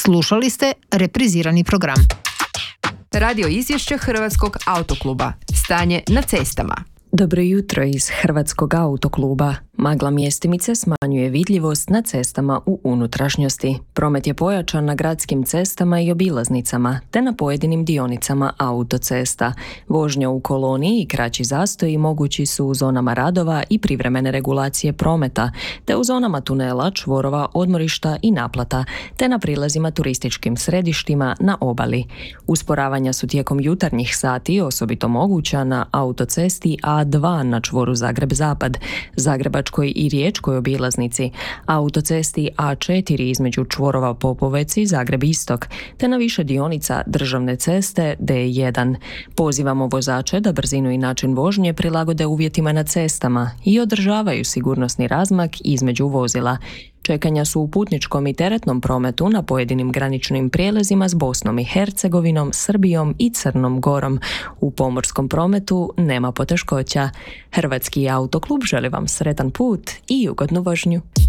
Slušali ste reprizirani program. Radio izvješće Hrvatskog autokluba. Stanje na cestama. Dobro jutro iz Hrvatskog autokluba. Magla mjestimice smanjuje vidljivost na cestama u unutrašnjosti. Promet je pojačan na gradskim cestama i obilaznicama, te na pojedinim dionicama autocesta. Vožnja u koloni i kraći zastoji mogući su u zonama radova i privremene regulacije prometa, te u zonama tunela, čvorova, odmorišta i naplata, te na prilazima turističkim središtima na obali. Usporavanja su tijekom jutarnjih sati osobito moguća na autocesti A2 na čvoru Zagreb-Zapad, Zagrebačkoj i Riječkoj obilaznici, autocesti A4 između čvorova Popovec i Zagreb-Istok, te na više dionica državne ceste D1. Pozivamo vozače da brzinu i način vožnje prilagode uvjetima na cestama i održavaju sigurnosni razmak između vozila. Čekanja su u putničkom i teretnom prometu na pojedinim graničnim prijelazima s Bosnom i Hercegovinom, Srbijom i Crnom Gorom. U pomorskom prometu nema poteškoća. Hrvatski autoklub želi vam sretan put i ugodnu vožnju.